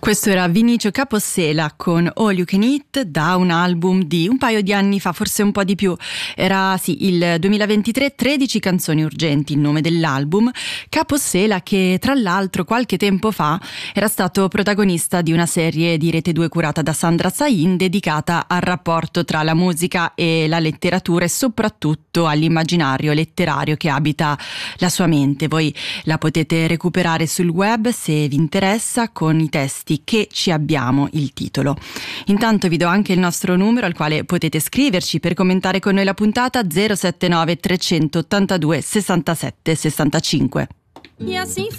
Questo era Vinicio Capossela con All You Can Eat, da un album di un paio di anni fa, forse un po' di più. Era il 2023, 13 canzoni urgenti, il nome dell'album. Capossela, che tra l'altro qualche tempo fa era stato protagonista di una serie di Rete 2 curata da Sandra Sain, dedicata al rapporto tra la musica e la letteratura e soprattutto all'immaginario letterario che abita la sua mente. Voi la potete recuperare sul web se vi interessa, con i testi che ci abbiamo, il titolo. Intanto vi do anche il nostro numero al quale potete scriverci per commentare con noi la puntata: 079 382 67 65. E assim